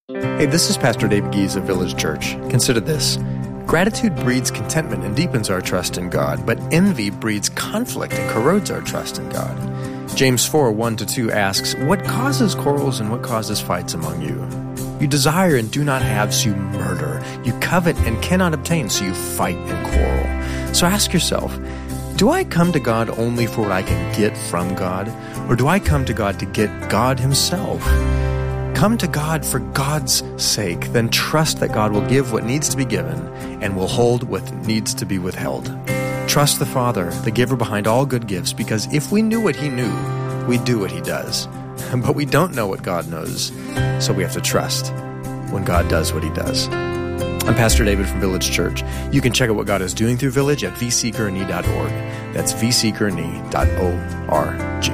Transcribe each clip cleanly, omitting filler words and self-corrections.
Hey, this is Pastor David Gies of Village Church. Consider this. Gratitude breeds contentment and deepens our trust in God, but envy breeds conflict and corrodes our trust in God. James 4:1-2 asks, "What causes quarrels and what causes fights among you? You desire and do not have, so you murder. You covet and cannot obtain, so you fight and quarrel." So ask yourself, do I come to God only for what I can get from God, or do I come to God to get God Himself? Come to God for God's sake, then trust that God will give what needs to be given and will hold what needs to be withheld. Trust the Father, the giver behind all good gifts, because if we knew what He knew, we'd do what He does. But we don't know what God knows, so we have to trust when God does what He does. I'm Pastor David from Village Church. You can check out what God is doing through Village at vseekerne.org. That's vseekerne.org.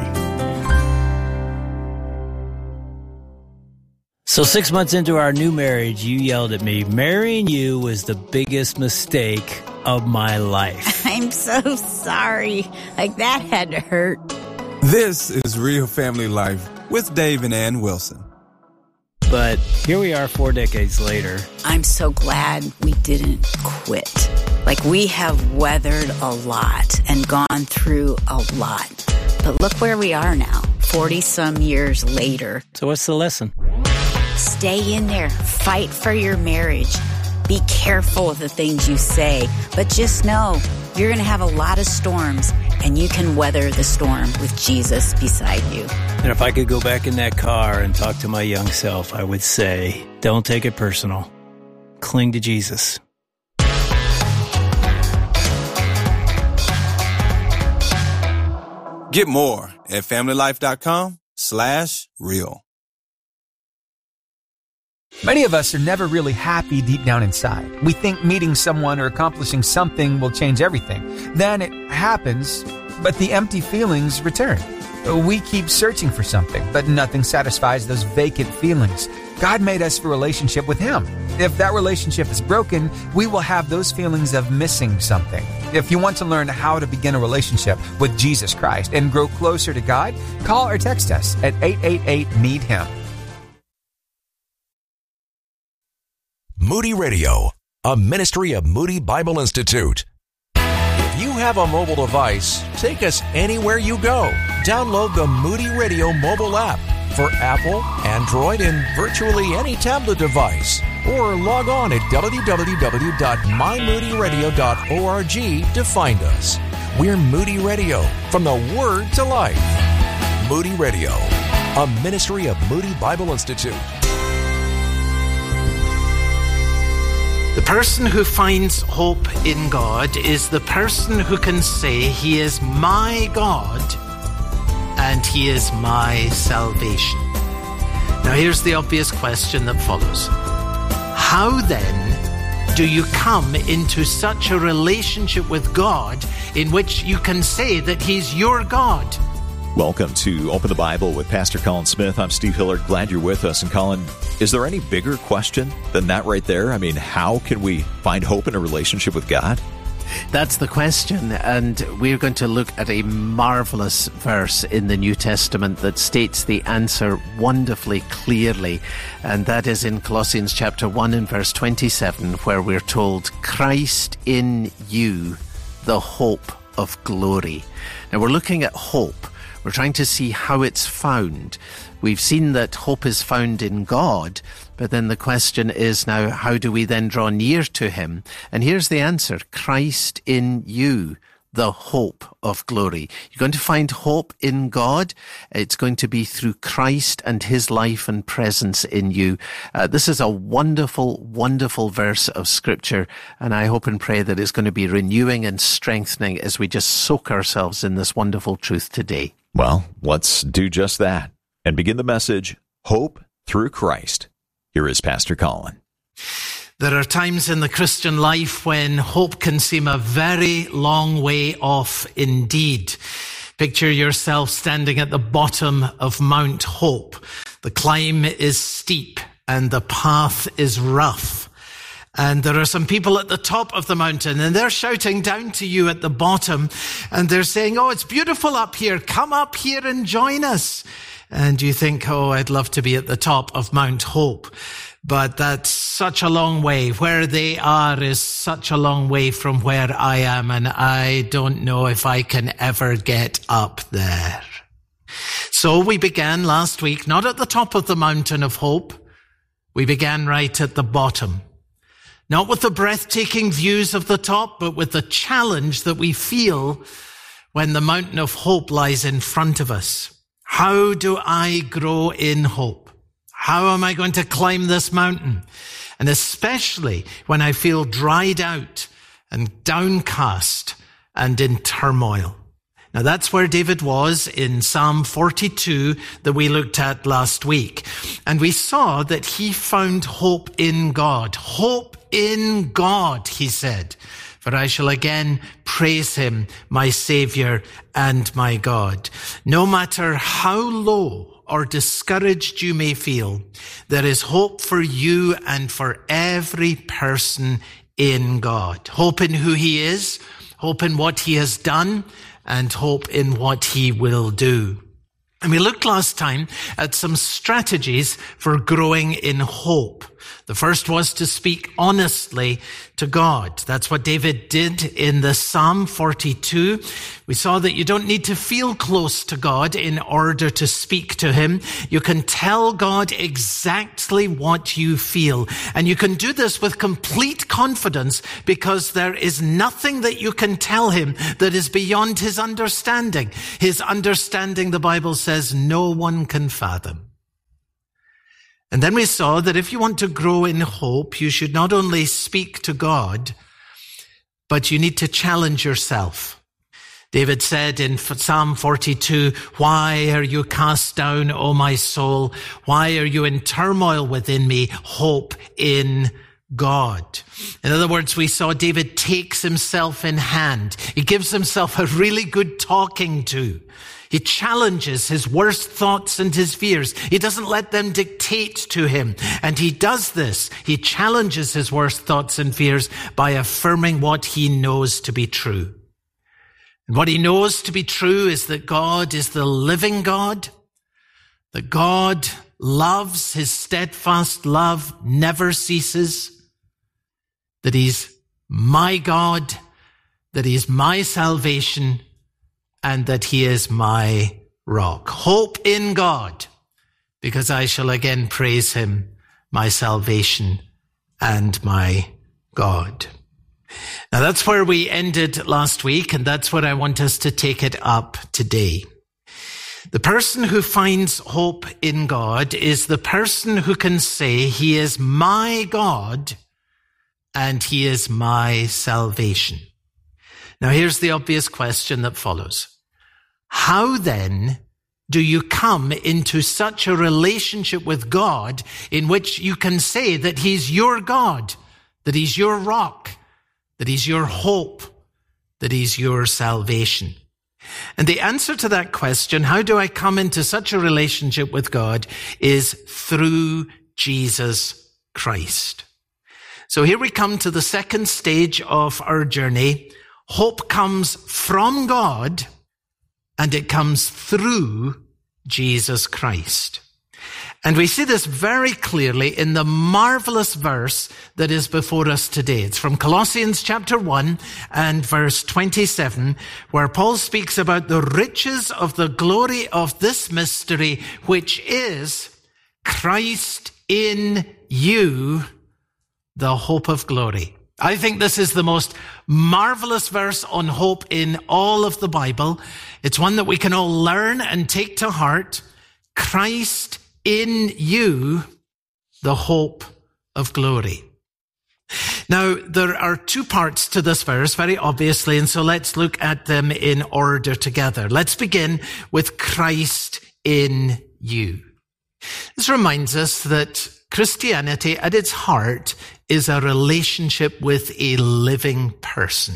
So 6 months into our new marriage, you yelled at me, "Marrying you was the biggest mistake of my life." I'm so sorry. Like, that had to hurt. This is Real Family Life with Dave and Ann Wilson. But here we are 4 decades later. I'm so glad we didn't quit. Like, we have weathered a lot and gone through a lot. But look where we are now, 40-some years later. So what's the lesson? Stay in there. Fight for your marriage. Be careful of the things you say. But just know you're going to have a lot of storms, and you can weather the storm with Jesus beside you. And if I could go back in that car and talk to my young self, I would say, don't take it personal. Cling to Jesus. Get more at familylife.com/real. Many of us are never really happy deep down inside. We think meeting someone or accomplishing something will change everything. Then it happens, but the empty feelings return. We keep searching for something, but nothing satisfies those vacant feelings. God made us for a relationship with Him. If that relationship is broken, we will have those feelings of missing something. If you want to learn how to begin a relationship with Jesus Christ and grow closer to God, call or text us at 888-NEED-HIM. Moody Radio, a ministry of Moody Bible Institute. If you have a mobile device, take us anywhere you go. Download the Moody Radio mobile app for Apple, Android, and virtually any tablet device. Or log on at www.mymoodyradio.org to find us. We're Moody Radio, from the Word to Life. Moody Radio, a ministry of Moody Bible Institute. The person who finds hope in God is the person who can say, He is my God and He is my salvation. Now here's the obvious question that follows. How then do you come into such a relationship with God in which you can say that He's your God? Welcome to Open the Bible with Pastor Colin Smith. I'm Steve Hillard. Glad you're with us. And Colin, is there any bigger question than that right there? I mean, how can we find hope in a relationship with God? That's the question, and we're going to look at a marvelous verse in the New Testament that states the answer wonderfully clearly, and that is in Colossians chapter 1 and verse 27, where we're told, Christ in you, the hope of glory. Now we're looking at hope. We're trying to see how it's found. We've seen that hope is found in God, but then the question is now, how do we then draw near to Him? And here's the answer. Christ in you, the hope of glory. You're going to find hope in God. It's going to be through Christ and His life and presence in you. This is a wonderful, wonderful verse of Scripture, and I hope and pray that it's going to be renewing and strengthening as we just soak ourselves in this wonderful truth today. Well, let's do just that and begin the message, Hope Through Christ. Here is Pastor Colin. There are times in the Christian life when hope can seem a very long way off indeed. Picture yourself standing at the bottom of Mount Hope. The climb is steep and the path is rough. And there are some people at the top of the mountain, and they're shouting down to you at the bottom, and they're saying, oh, it's beautiful up here. Come up here and join us. And you think, oh, I'd love to be at the top of Mount Hope. But that's such a long way. Where they are is such a long way from where I am, and I don't know if I can ever get up there. So we began last week, not at the top of the mountain of hope. We began right at the bottom. Not with the breathtaking views of the top, but with the challenge that we feel when the mountain of hope lies in front of us. How do I grow in hope? How am I going to climb this mountain? And especially when I feel dried out and downcast and in turmoil. Now that's where David was in Psalm 42 that we looked at last week. And we saw that he found hope in God. Hope in God, he said. For I shall again praise him, my Savior and my God. No matter how low or discouraged you may feel, there is hope for you and for every person in God. Hope in who he is, hope in what he has done, and hope in what he will do. And we looked last time at some strategies for growing in hope. The first was to speak honestly to God. That's what David did in the Psalm 42. We saw that you don't need to feel close to God in order to speak to him. You can tell God exactly what you feel. And you can do this with complete confidence because there is nothing that you can tell him that is beyond his understanding. His understanding, the Bible says, no one can fathom. And then we saw that if you want to grow in hope, you should not only speak to God, but you need to challenge yourself. David said in Psalm 42, why are you cast down, O my soul? Why are you in turmoil within me? Hope in God. In other words, we saw David takes himself in hand. He gives himself a really good talking to. He challenges his worst thoughts and his fears. He doesn't let them dictate to him. And he does this. He challenges his worst thoughts and fears by affirming what he knows to be true. And what he knows to be true is that God is the living God, that God loves, his steadfast love never ceases, that he's my God, that he's my salvation, and that he is my rock. Hope in God, because I shall again praise him, my salvation and my God. Now that's where we ended last week, and that's where I want us to take it up today. The person who finds hope in God is the person who can say, he is my God and he is my salvation. Now here's the obvious question that follows. How then do you come into such a relationship with God in which you can say that he's your God, that he's your rock, that he's your hope, that he's your salvation? And the answer to that question, how do I come into such a relationship with God, is through Jesus Christ. So here we come to the second stage of our journey. Hope comes from God, and it comes through Jesus Christ. And we see this very clearly in the marvelous verse that is before us today. It's from Colossians chapter 1 and verse 27, where Paul speaks about the riches of the glory of this mystery, which is Christ in you, the hope of glory. I think this is the most marvelous verse on hope in all of the Bible. It's one that we can all learn and take to heart. Christ in you, the hope of glory. Now, there are two parts to this verse, very obviously, and so let's look at them in order together. Let's begin with Christ in you. This reminds us that Christianity at its heart is a relationship with a living person.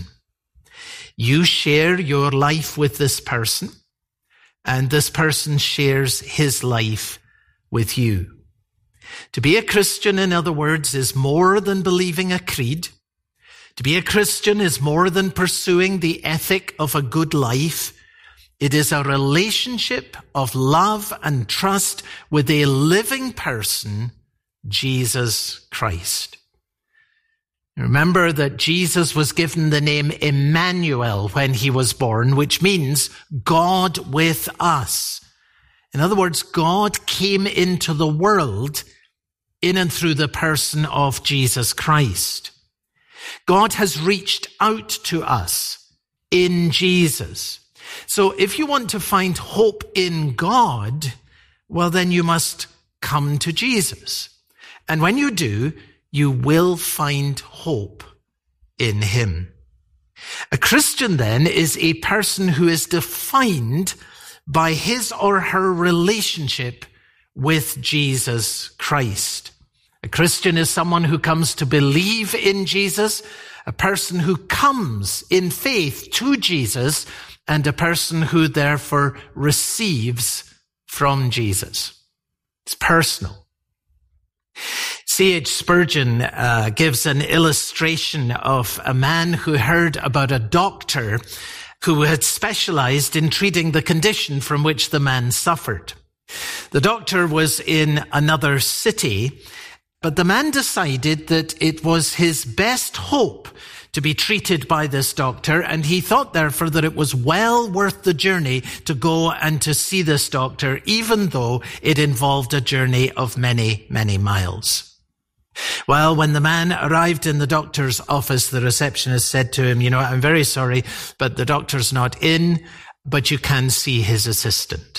You share your life with this person, and this person shares his life with you. To be a Christian, in other words, is more than believing a creed. To be a Christian is more than pursuing the ethic of a good life. It is a relationship of love and trust with a living person, Jesus Christ. Remember that Jesus was given the name Emmanuel when he was born, which means God with us. In other words, God came into the world in and through the person of Jesus Christ. God has reached out to us in Jesus. So if you want to find hope in God, well, then you must come to Jesus. And when you do, you will find hope in him. A Christian, then, is a person who is defined by his or her relationship with Jesus Christ. A Christian is someone who comes to believe in Jesus, a person who comes in faith to Jesus, and a person who therefore receives from Jesus. It's personal. C.H. Spurgeon gives an illustration of a man who heard about a doctor who had specialized in treating the condition from which the man suffered. The doctor was in another city, but the man decided that it was his best hope to be treated by this doctor, and he thought therefore that it was well worth the journey to go and to see this doctor, even though it involved a journey of many, many miles. Well, when the man arrived in the doctor's office, the receptionist said to him, I'm very sorry, but the doctor's not in, but you can see his assistant.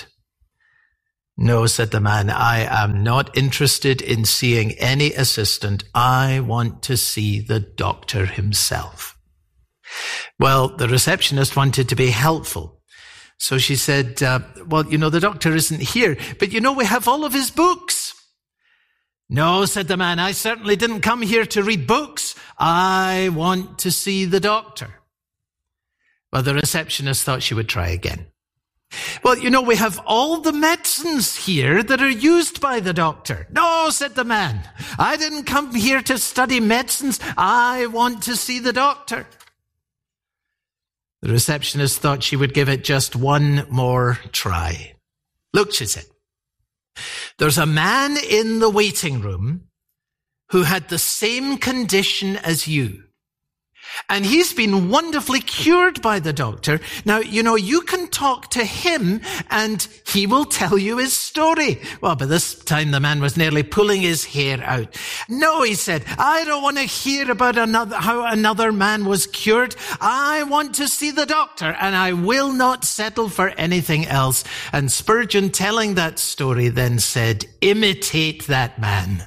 No, said the man, I am not interested in seeing any assistant. I want to see the doctor himself. Well, the receptionist wanted to be helpful. So she said, the doctor isn't here, but we have all of his books. No, said the man, I certainly didn't come here to read books. I want to see the doctor. Well, the receptionist thought she would try again. Well, we have all the medicines here that are used by the doctor. No, said the man, I didn't come here to study medicines. I want to see the doctor. The receptionist thought she would give it just one more try. Look, she said, there's a man in the waiting room who had the same condition as you. And he's been wonderfully cured by the doctor. Now, you can talk to him and he will tell you his story. Well, by this time, the man was nearly pulling his hair out. No, he said, I don't want to hear about how another man was cured. I want to see the doctor, and I will not settle for anything else. And Spurgeon, telling that story, then said, imitate that man.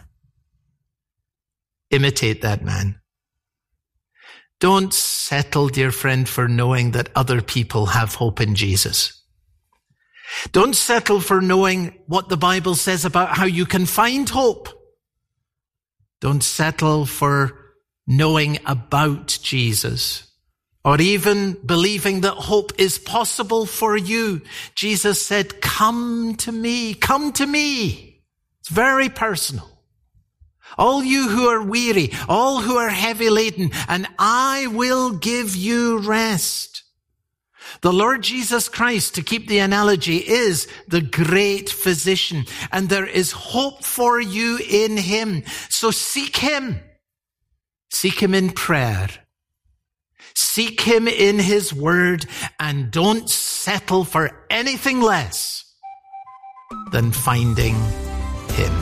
Imitate that man. Don't settle, dear friend, for knowing that other people have hope in Jesus. Don't settle for knowing what the Bible says about how you can find hope. Don't settle for knowing about Jesus or even believing that hope is possible for you. Jesus said, come to me, come to me. It's very personal. All you who are weary, all who are heavy laden, and I will give you rest. The Lord Jesus Christ, to keep the analogy, is the great physician, and there is hope for you in him. So seek him. Seek him in prayer. Seek him in his word, and don't settle for anything less than finding him.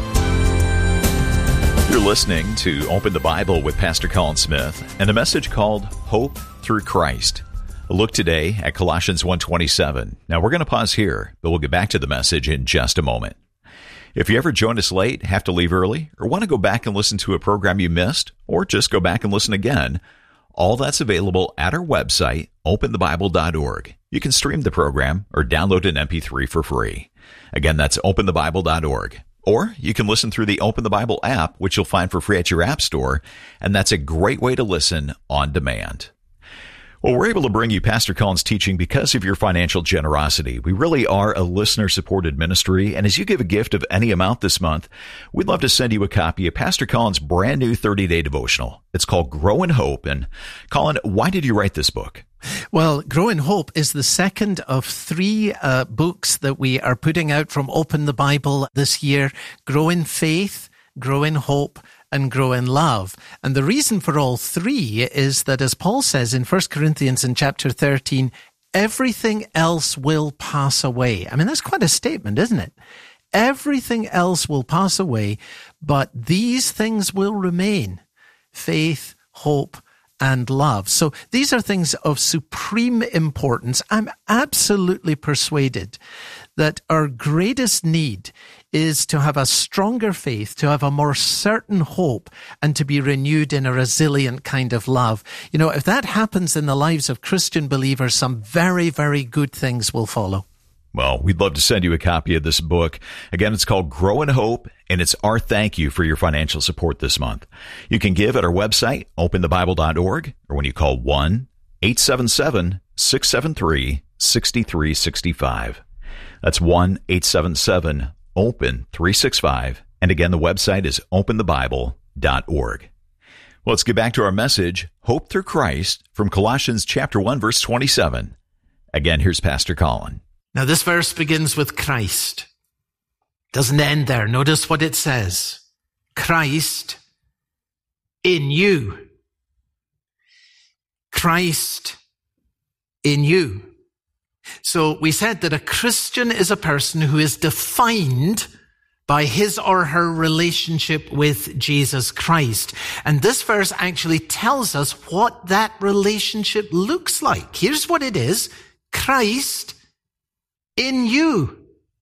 You're listening to Open the Bible with Pastor Colin Smith and a message called Hope Through Christ. A look today at Colossians 1:27. Now we're going to pause here, but we'll get back to the message in just a moment. If you ever joined us late, have to leave early, or want to go back and listen to a program you missed, or just go back and listen again, all that's available at our website, openthebible.org. You can stream the program or download an MP3 for free. Again, that's openthebible.org. Or you can listen through the Open the Bible app, which you'll find for free at your app store, and that's a great way to listen on demand. Well, we're able to bring you Pastor Colin's teaching because of your financial generosity. We really are a listener-supported ministry, and as you give a gift of any amount this month, we'd love to send you a copy of Pastor Colin's brand new 30-day devotional. It's called Grow in Hope. And Colin, why did you write this book? Well, Grow in Hope is the second of three books that we are putting out from Open the Bible this year. Grow in Faith, Grow in Hope, and Grow in Love. And the reason for all three is that, as Paul says in 1 Corinthians in chapter 13, everything else will pass away. I mean, that's quite a statement, isn't it? Everything else will pass away, but these things will remain: faith, hope, and love. So these are things of supreme importance. I'm absolutely persuaded that our greatest need is to have a stronger faith, to have a more certain hope, and to be renewed in a resilient kind of love. You know, if that happens in the lives of Christian believers, some very, very good things will follow. Well, we'd love to send you a copy of this book. Again, it's called Grow in Hope, and it's our thank you for your financial support this month. You can give at our website, openthebible.org, or when you call 1-877-673-6365. That's 1-877-OPEN-365. And again, the website is openthebible.org. Well, let's get back to our message, Hope Through Christ, from Colossians chapter 1, verse 27. Again, here's Pastor Colin. Now, this verse begins with Christ. Doesn't end there. Notice what it says. Christ in you. Christ in you. So we said that a Christian is a person who is defined by his or her relationship with Jesus Christ. And this verse actually tells us what that relationship looks like. Here's what it is. Christ in you.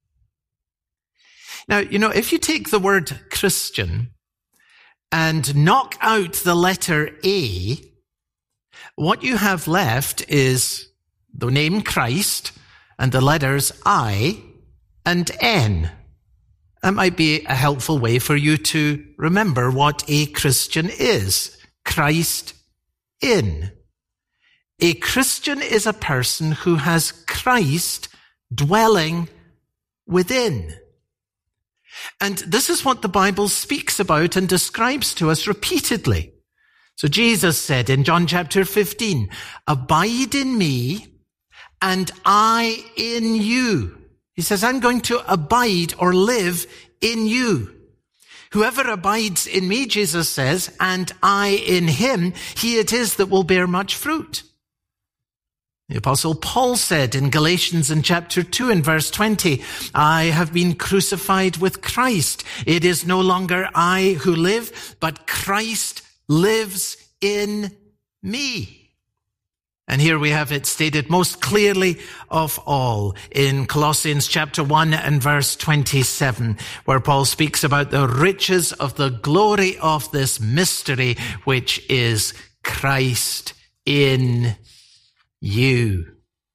Now, you know, if you take the word Christian and knock out the letter A, what you have left is the name Christ and the letters I and N. That might be a helpful way for you to remember what a Christian is. Christ in. A Christian is a person who has Christ dwelling within. And this is what the Bible speaks about and describes to us repeatedly. So Jesus said in John chapter 15, abide in me and I in you. He says, I'm going to abide or live in you. Whoever abides in me, Jesus says, and I in him, he it is that will bear much fruit. The Apostle Paul said in Galatians in chapter 2 and verse 20, I have been crucified with Christ. It is no longer I who live, but Christ lives in me. And here we have it stated most clearly of all in Colossians chapter 1 and verse 27, where Paul speaks about the riches of the glory of this mystery, which is Christ in you.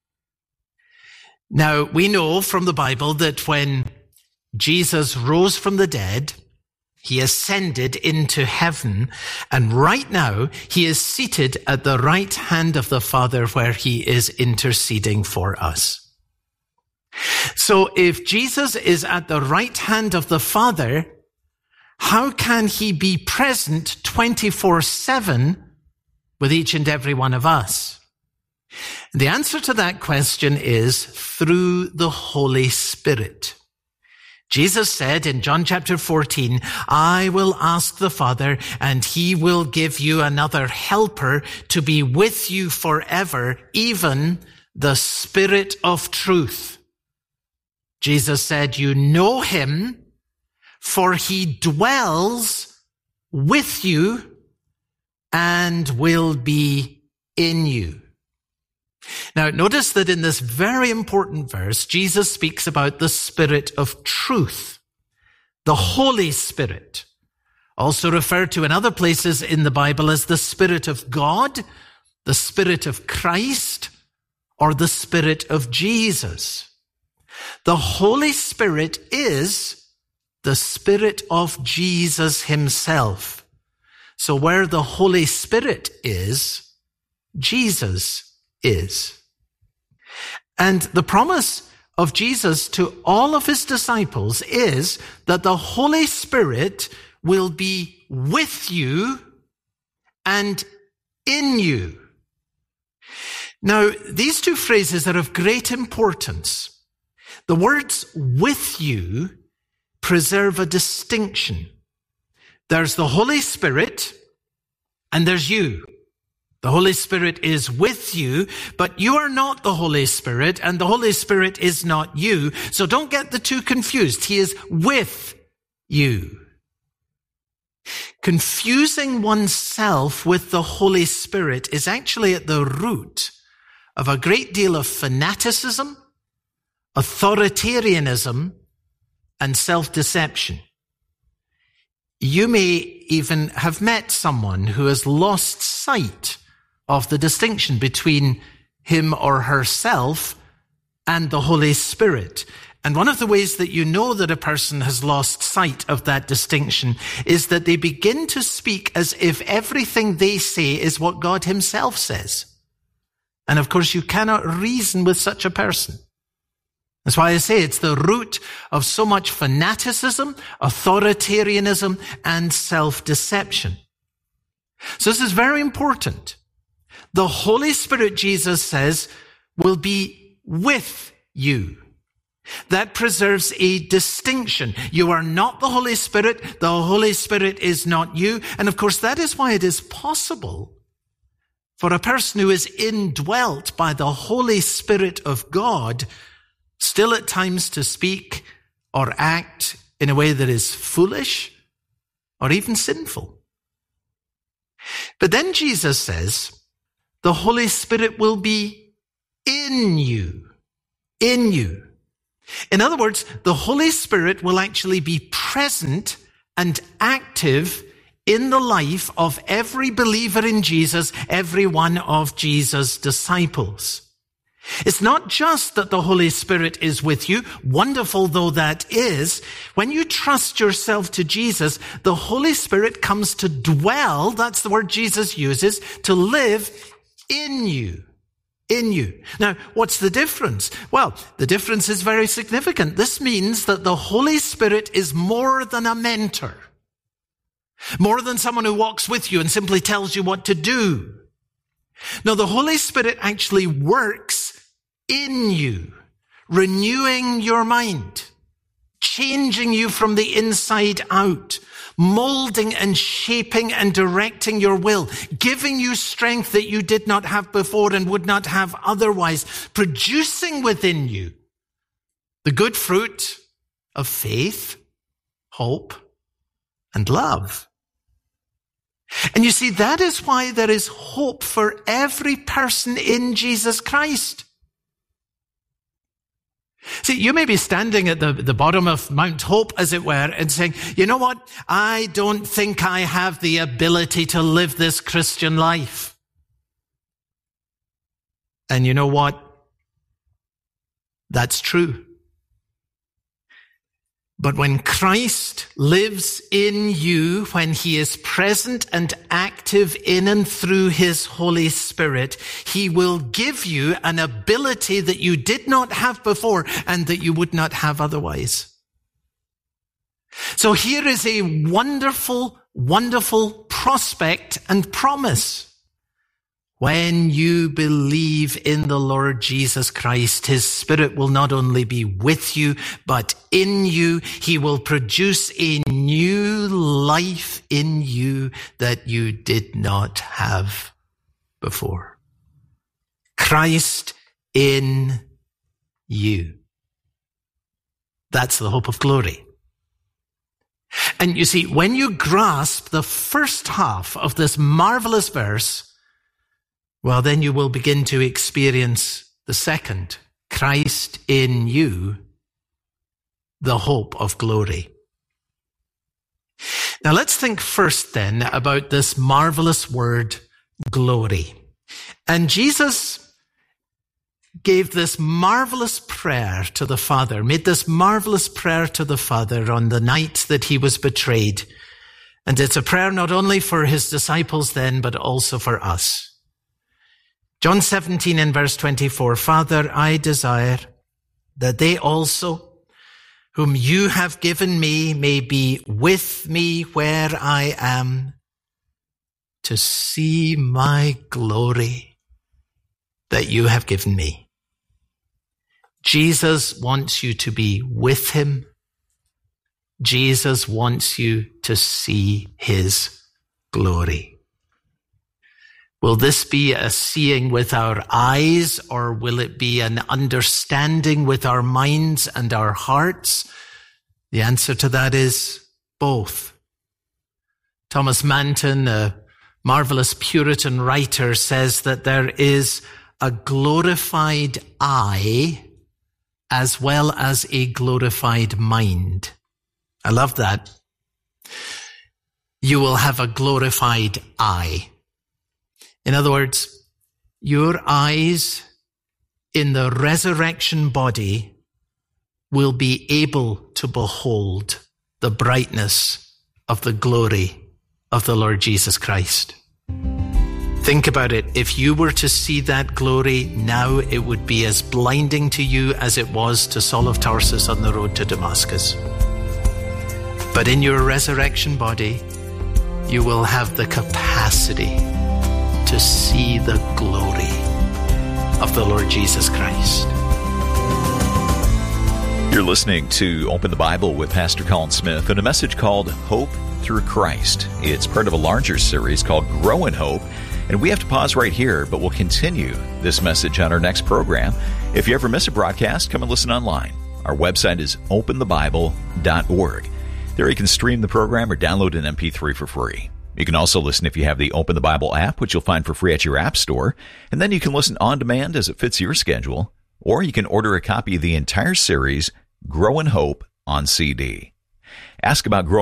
Now, we know from the Bible that when Jesus rose from the dead, he ascended into heaven, and right now he is seated at the right hand of the Father where he is interceding for us. So if Jesus is at the right hand of the Father, how can he be present 24/7 with each and every one of us? The answer to that question is through the Holy Spirit. Jesus said in John chapter 14, I will ask the Father, and he will give you another helper to be with you forever, even the Spirit of truth. Jesus said, you know him, for he dwells with you and will be in you. Now, notice that in this very important verse, Jesus speaks about the Spirit of truth, the Holy Spirit, also referred to in other places in the Bible as the Spirit of God, the Spirit of Christ, or the Spirit of Jesus. The Holy Spirit is the Spirit of Jesus himself. So where the Holy Spirit is, Jesus is. And the promise of Jesus to all of his disciples is that the Holy Spirit will be with you and in you. Now, these two phrases are of great importance. The words with you preserve a distinction. There's the Holy Spirit and there's you. The Holy Spirit is with you, but you are not the Holy Spirit, and the Holy Spirit is not you. So don't get the two confused. He is with you. Confusing oneself with the Holy Spirit is actually at the root of a great deal of fanaticism, authoritarianism, and self-deception. You may even have met someone who has lost sight of the distinction between him or herself and the Holy Spirit. And one of the ways that you know that a person has lost sight of that distinction is that they begin to speak as if everything they say is what God himself says. And of course, you cannot reason with such a person. That's why I say it's the root of so much fanaticism, authoritarianism, and self-deception. So this is very important. The Holy Spirit, Jesus says, will be with you. That preserves a distinction. You are not the Holy Spirit. The Holy Spirit is not you. And of course, that is why it is possible for a person who is indwelt by the Holy Spirit of God still at times to speak or act in a way that is foolish or even sinful. But then Jesus says, the Holy Spirit will be in you. In you. In other words, the Holy Spirit will actually be present and active in the life of every believer in Jesus, every one of Jesus' disciples. It's not just that the Holy Spirit is with you, wonderful though that is. When you trust yourself to Jesus, the Holy Spirit comes to dwell, that's the word Jesus uses, to live in you. In you. Now, what's the difference? Well, the difference is very significant. This means that the Holy Spirit is more than a mentor. More than someone who walks with you and simply tells you what to do. No, the Holy Spirit actually works in you, renewing your mind, changing you from the inside out, molding and shaping and directing your will, giving you strength that you did not have before and would not have otherwise, producing within you the good fruit of faith, hope, and love. And you see, that is why there is hope for every person in Jesus Christ. See, you may be standing at the bottom of Mount Hope, as it were, and saying, you know what? I don't think I have the ability to live this Christian life. And you know what? That's true. But when Christ lives in you, when he is present and active in and through his Holy Spirit, he will give you an ability that you did not have before and that you would not have otherwise. So here is a wonderful, wonderful prospect and promise. When you believe in the Lord Jesus Christ, his Spirit will not only be with you, but in you. He will produce a new life in you that you did not have before. Christ in you. That's the hope of glory. And you see, when you grasp the first half of this marvelous verse, well, then you will begin to experience the second, Christ in you, the hope of glory. Now let's think first then about this marvelous word, glory. And Jesus gave this marvelous prayer to the Father, made this marvelous prayer to the Father on the night that he was betrayed. And it's a prayer not only for his disciples then, but also for us. John 17 in verse 24, Father, I desire that they also, whom you have given me, may be with me where I am, to see my glory that you have given me. Jesus wants you to be with him. Jesus wants you to see his glory. Will this be a seeing with our eyes, or will it be an understanding with our minds and our hearts? The answer to that is both. Thomas Manton, a marvelous Puritan writer, says that there is a glorified eye as well as a glorified mind. I love that. You will have a glorified eye. In other words, your eyes in the resurrection body will be able to behold the brightness of the glory of the Lord Jesus Christ. Think about it. If you were to see that glory now, it would be as blinding to you as it was to Saul of Tarsus on the road to Damascus. But in your resurrection body, you will have the capacity to see the glory of the Lord Jesus Christ. You're listening to Open the Bible with Pastor Colin Smith and a message called Hope Through Christ. It's part of a larger series called Grow in Hope. And we have to pause right here, but we'll continue this message on our next program. If you ever miss a broadcast, come and listen online. Our website is openthebible.org. There you can stream the program or download an MP3 for free. You can also listen if you have the Open the Bible app, which you'll find for free at your app store. And then you can listen on demand as it fits your schedule. Or you can order a copy of the entire series, Grow in Hope, on CD. Ask about Grow